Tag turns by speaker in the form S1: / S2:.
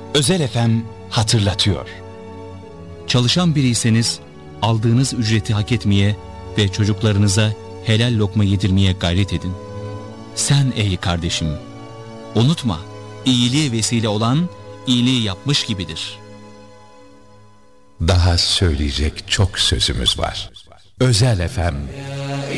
S1: Özel FM hatırlatıyor.
S2: Çalışan biriyseniz aldığınız ücreti hak etmeye ve çocuklarınıza helal lokma yedirmeye gayret edin. Sen ey kardeşim, unutma, iyiliğe vesile olan iyiliği yapmış gibidir.
S3: Daha söyleyecek çok sözümüz var. Özel FM